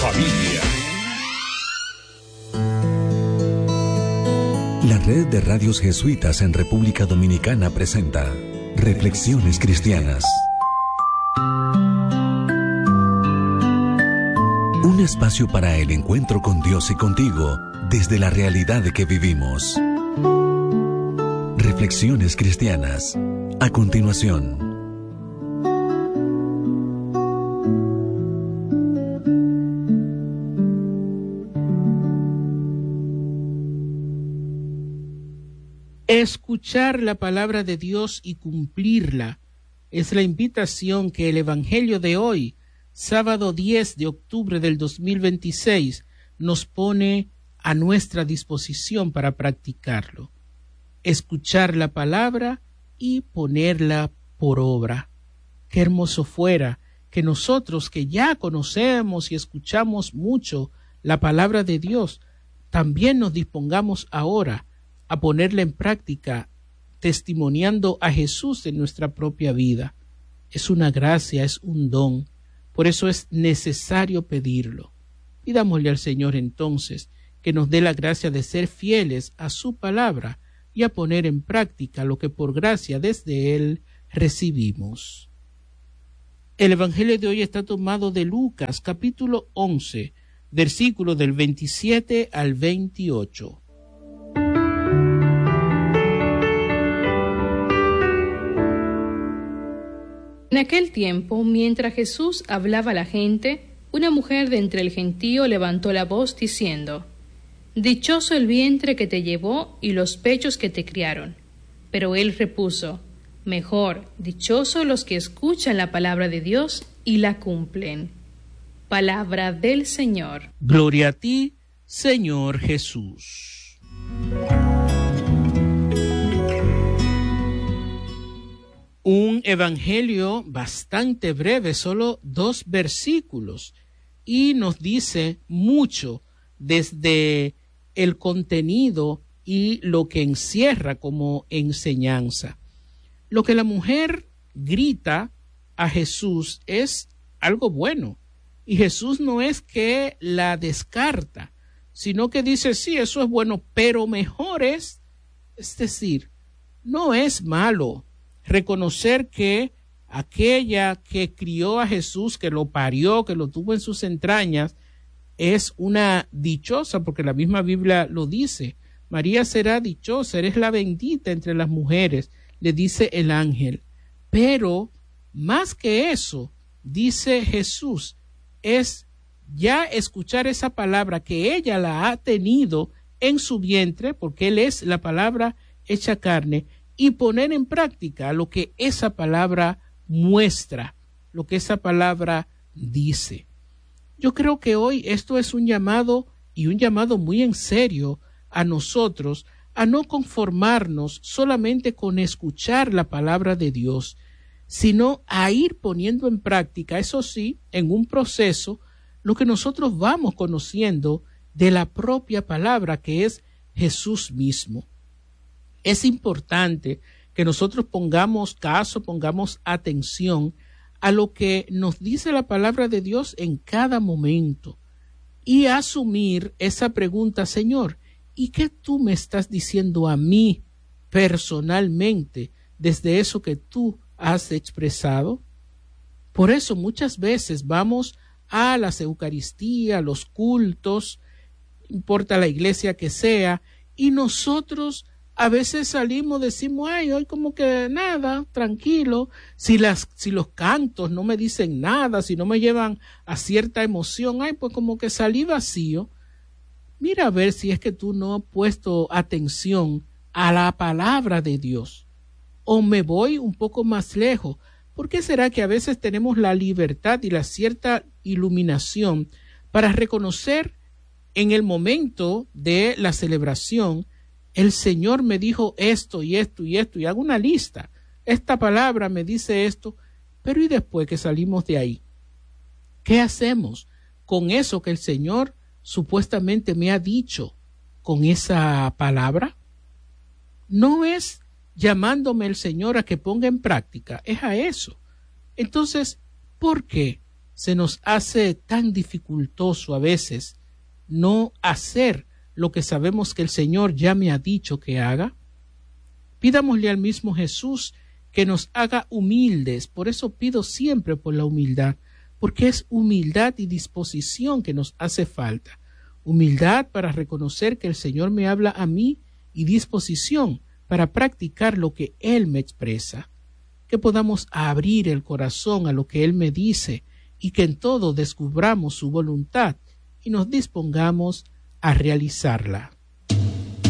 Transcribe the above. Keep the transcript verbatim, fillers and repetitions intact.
familia. La red de radios jesuitas en República Dominicana presenta Reflexiones Cristianas. Un espacio para el encuentro con Dios y contigo desde la realidad que vivimos. Reflexiones Cristianas. A continuación. Escuchar la palabra de Dios y cumplirla es la invitación que el Evangelio de hoy, sábado diez de octubre del dos mil veintiséis, nos pone a nuestra disposición para practicarlo. Escuchar la palabra y ponerla por obra. Qué hermoso fuera que nosotros que ya conocemos y escuchamos mucho la palabra de Dios, también nos dispongamos ahora a ponerla en práctica, testimoniando a Jesús en nuestra propia vida. Es una gracia, es un don. Por eso es necesario pedirlo. Pidámosle al Señor entonces que nos dé la gracia de ser fieles a su palabra y a poner en práctica lo que por gracia desde Él recibimos. El Evangelio de hoy está tomado de Lucas, capítulo once, versículos del veintisiete al veintiocho. En aquel tiempo, mientras Jesús hablaba a la gente, una mujer de entre el gentío levantó la voz diciendo: Dichoso el vientre que te llevó y los pechos que te criaron. Pero él repuso: Mejor, dichosos los que escuchan la palabra de Dios y la cumplen. Palabra del Señor. Gloria a ti, Señor Jesús. Un evangelio bastante breve, solo dos versículos, y nos dice mucho desde el contenido y lo que encierra como enseñanza. Lo que la mujer grita a Jesús es algo bueno, y Jesús no es que la descarta, sino que dice, sí, eso es bueno, pero mejor es, es decir, no es malo reconocer que aquella que crió a Jesús, que lo parió, que lo tuvo en sus entrañas, es una dichosa, porque la misma Biblia lo dice. María será dichosa, eres la bendita entre las mujeres, le dice el ángel. Pero más que eso, dice Jesús, es ya escuchar esa palabra que ella la ha tenido en su vientre, porque Él es la palabra hecha carne, y poner en práctica lo que esa palabra muestra, lo que esa palabra dice. Yo creo que hoy esto es un llamado, y un llamado muy en serio a nosotros, a no conformarnos solamente con escuchar la palabra de Dios, sino a ir poniendo en práctica, eso sí, en un proceso, lo que nosotros vamos conociendo de la propia palabra, que es Jesús mismo. Es importante que nosotros pongamos caso, pongamos atención a lo que nos dice la palabra de Dios en cada momento y asumir esa pregunta: Señor, ¿y qué tú me estás diciendo a mí personalmente desde eso que tú has expresado? Por eso muchas veces vamos a las Eucaristías, a los cultos, importa la iglesia que sea, y nosotros a veces salimos, decimos, ay, hoy como que nada, tranquilo, si las, si los cantos no me dicen nada, si no me llevan a cierta emoción, ay, pues como que salí vacío. Mira a ver si es que tú no has puesto atención a la palabra de Dios. O me voy un poco más lejos. ¿Por qué será que a veces tenemos la libertad y la cierta iluminación para reconocer en el momento de la celebración: el Señor me dijo esto y esto y esto, y hago una lista, esta palabra me dice esto, pero ¿y después que salimos de ahí? ¿Qué hacemos con eso que el Señor supuestamente me ha dicho con esa palabra? No es llamándome el Señor a que ponga en práctica, es a eso. Entonces, ¿por qué? se nos hace tan dificultoso a veces no hacer lo que sabemos que el Señor ya me ha dicho que haga? Pidámosle al mismo Jesús que nos haga humildes. Por eso pido siempre por la humildad, porque es humildad y disposición que nos hace falta. Humildad para reconocer que el Señor me habla a mí y disposición para practicar lo que Él me expresa. Que podamos abrir el corazón a lo que Él me dice y que en todo descubramos su voluntad y nos dispongamos a realizarla.